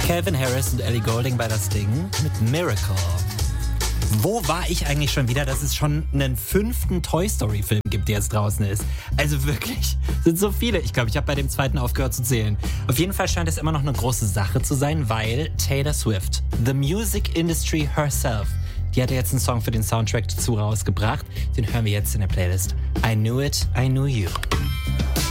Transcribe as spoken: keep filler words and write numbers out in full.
Calvin Harris und Ellie Goulding bei Das Ding mit Miracle. Wo war ich eigentlich schon wieder, dass es schon einen fünften Toy Story Film gibt, der jetzt draußen ist? Also wirklich, sind so viele. Ich glaube, ich habe bei dem zweiten aufgehört zu zählen. Auf jeden Fall scheint es immer noch eine große Sache zu sein, weil Taylor Swift, the music industry herself, die hat jetzt einen Song für den Soundtrack dazu rausgebracht. Den hören wir jetzt in der Playlist. I Knew It, I Knew You.